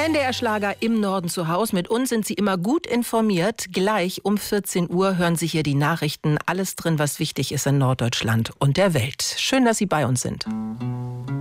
NDR Schlager im Norden zu Hause. Mit uns sind Sie immer gut informiert. Gleich um 14 Uhr hören Sie hier die Nachrichten. Alles drin, was wichtig ist in Norddeutschland und der Welt. Schön, dass Sie bei uns sind.